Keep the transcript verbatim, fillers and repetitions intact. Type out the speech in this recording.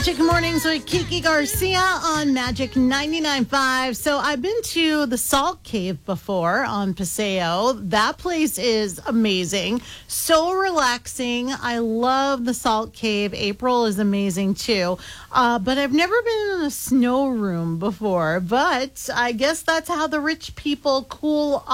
Magic Mornings with Kiki Garcia on Magic ninety-nine point five. So I've been to the Salt Cave before on Paseo. That place is amazing. So relaxing. I love the Salt Cave. April is amazing too. Uh, but I've never been in a snow room before. But I guess that's how the rich people cool